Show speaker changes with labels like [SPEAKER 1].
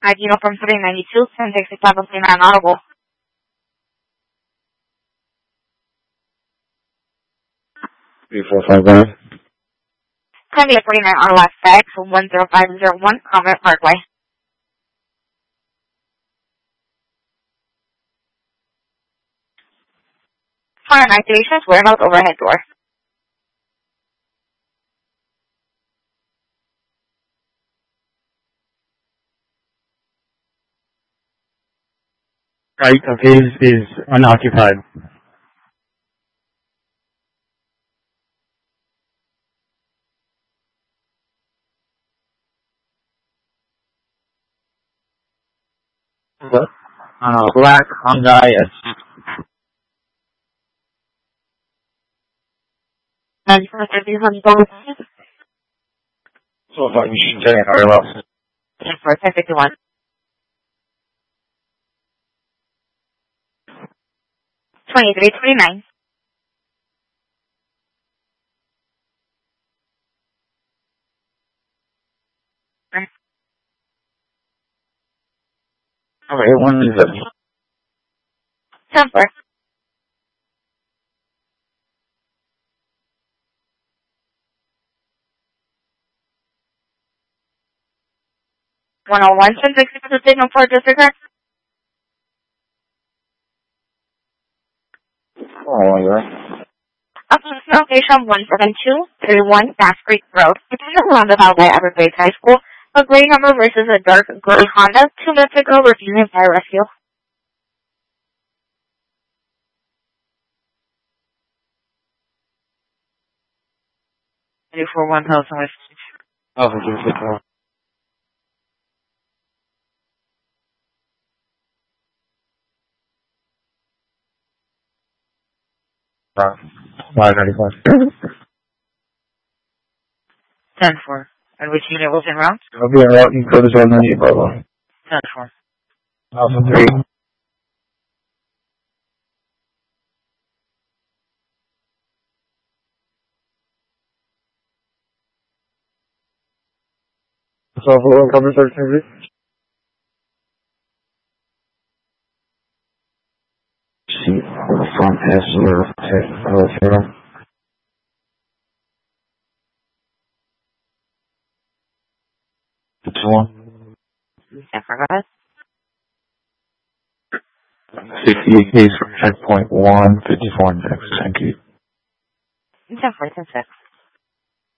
[SPEAKER 1] Uniform 392, 1065 Audible.
[SPEAKER 2] 3459.
[SPEAKER 1] Columbia 49 RLS FedEx 10501, Commerce Parkway. Fire activations, warehouse overhead door.
[SPEAKER 2] Right of his is unoccupied. What? Black Hyundai S.
[SPEAKER 1] 9430
[SPEAKER 2] So if I can tell you how else.
[SPEAKER 1] 1051. 2329.
[SPEAKER 2] Okay, one is it?
[SPEAKER 1] 10-4. 101, 1062, signal for disregard.
[SPEAKER 2] Oh, yeah.
[SPEAKER 1] Up to location 17231 Bass Creek Road. It's in the roundabout by Everglades High School. A gray number versus a dark gray Honda. 2 minutes ago, refusing fire rescue. For 1000 West.
[SPEAKER 2] Oh, for 595.
[SPEAKER 1] 10-4. And which unit was en route?
[SPEAKER 2] I'll be in route and go to 198 Bravo.
[SPEAKER 1] 10-4.
[SPEAKER 2] Alpha 3. So, for cover search, maybe? Seat on the front passenger. It's one.
[SPEAKER 1] I forgot.
[SPEAKER 2] 68 Ks from checkpoint 154 next. Thank you.
[SPEAKER 1] 10-4, 10-6.